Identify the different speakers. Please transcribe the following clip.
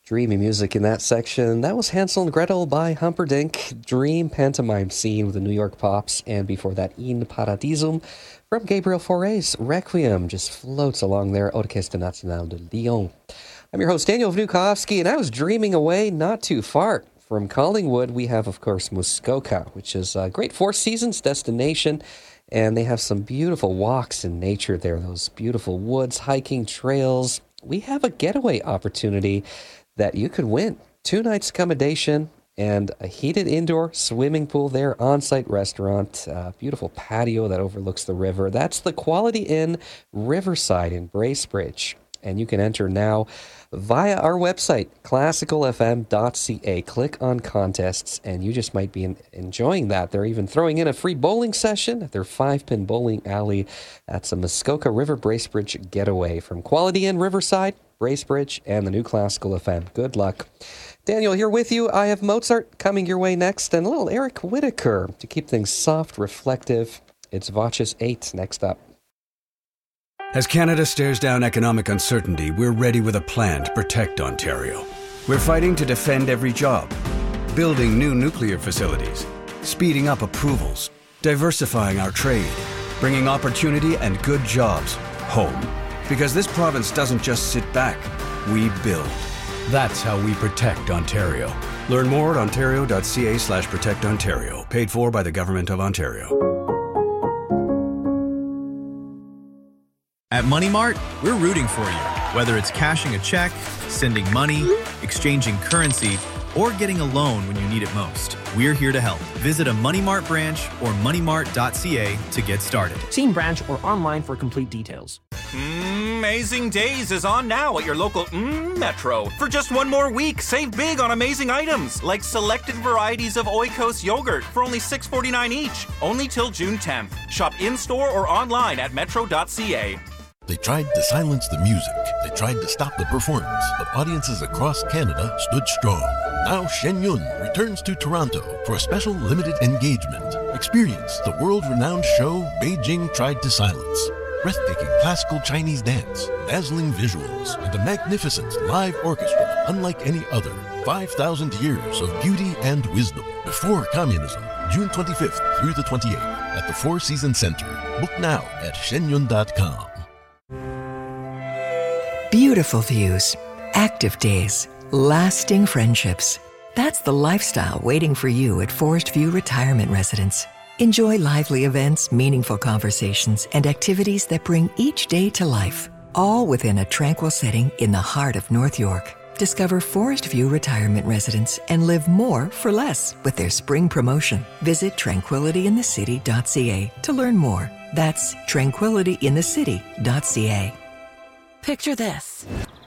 Speaker 1: Dreamy music in that section. That was Hansel and Gretel by Humperdinck, dream pantomime scene with the New York Pops, and before that, In Paradisum from Gabriel Fauré's Requiem just floats along there, Orchestre Nationale de Lyon. I'm your host, Daniel Vnukovsky, and I was dreaming away not too far. From Collingwood, we have, of course, Muskoka, which is a great Four Seasons destination, and they have some beautiful walks in nature there, those beautiful woods, hiking trails. We have a getaway opportunity that you could win. 2 nights accommodation and a heated indoor swimming pool there, on-site restaurant, beautiful patio that overlooks the river. That's the Quality Inn Riverside in Bracebridge. And you can enter now via our website, classicalfm.ca. Click on contests, and you just might be enjoying that. They're even throwing in a free bowling session at their 5-pin bowling alley. That's a Muskoka River Bracebridge getaway from Quality Inn Riverside, Bracebridge, and the new Classical FM. Good luck. Daniel here with you. I have Mozart coming your way next, and a little Eric Whitacre to keep things soft, reflective. It's Voces 8 next up.
Speaker 2: As Canada stares down economic uncertainty, we're ready with a plan to protect Ontario. We're fighting to defend every job, building new nuclear facilities, speeding up approvals, diversifying our trade, bringing opportunity and good jobs home. Because this province doesn't just sit back, we build. That's how we protect Ontario. Learn more at ontario.ca/protectontario. Paid for by the Government of Ontario.
Speaker 3: At Money Mart, we're rooting for you. Whether it's cashing a check, sending money, exchanging currency, or getting a loan when you need it most, we're here to help. Visit a Money Mart branch or moneymart.ca to get started.
Speaker 4: See in branch or online for complete details.
Speaker 5: Amazing Days is on now at your local Metro. For just one more week, save big on amazing items like selected varieties of Oikos yogurt for only $6.49 each. Only till June 10th. Shop in-store or online at metro.ca.
Speaker 6: They tried to silence the music. They tried to stop the performance, but audiences across Canada stood strong. Now Shen Yun returns to Toronto for a special limited engagement. Experience the world-renowned show Beijing Tried to Silence. Breathtaking classical Chinese dance, dazzling visuals, and a magnificent live orchestra unlike any other. 5,000 years of beauty and wisdom before communism. June 25th through the 28th at the Four Seasons Center. Book now at shenyun.com.
Speaker 7: Beautiful views, active days, lasting friendships. That's the lifestyle waiting for you at Forest View Retirement Residence. Enjoy lively events, meaningful conversations, and activities that bring each day to life, all within a tranquil setting in the heart of North York. Discover Forest View Retirement Residence and live more for less with their spring promotion. Visit tranquilityinthecity.ca to learn more. That's tranquilityinthecity.ca.
Speaker 8: Picture this.